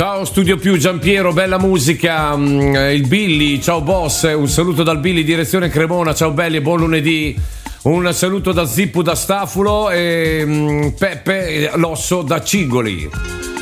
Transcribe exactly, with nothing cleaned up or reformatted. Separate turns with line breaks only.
Ciao Studio Più, Giampiero, bella musica, il Billy, ciao boss, un saluto dal Billy direzione Cremona, ciao belli e buon lunedì. Un saluto da Zippo da Stafulo e Peppe Losso da Cigoli.